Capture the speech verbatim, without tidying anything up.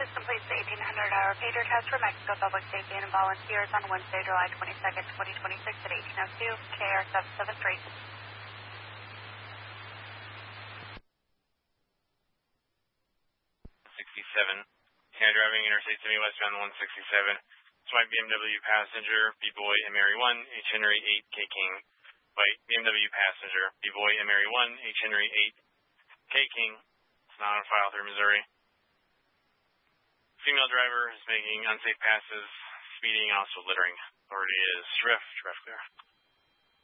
completes the eighteen hundred hour pager test for Mexico Public Safety and volunteers on Wednesday, July twenty-second, twenty twenty-six at eighteen oh two, K R seven seven three. sixty-seven. Hand driving Interstate seventy westbound one sixty-seven. White B M W passenger, B-Boy and Mary one, H. Henry eight, K. King. White B M W passenger, B-Boy and Mary one, H. Henry eight, K. King. It's not on file through Missouri. Female driver is making unsafe passes, speeding, also littering. Authority is Sheriff, Sheriff clear.